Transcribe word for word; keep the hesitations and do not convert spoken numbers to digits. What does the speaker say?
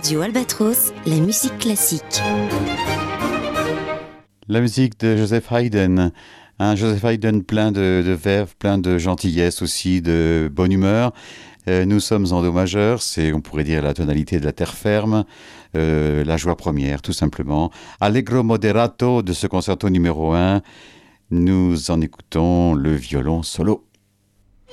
Radio Albatros, la musique classique. La musique de Joseph Haydn. Un Joseph Haydn plein de, de verve, plein de gentillesse aussi, de bonne humeur. Euh, nous sommes en do majeur, c'est, on pourrait dire, la tonalité de la terre ferme, euh, la joie première, tout simplement. Allegro moderato de ce concerto numéro un. Nous en écoutons le violon solo.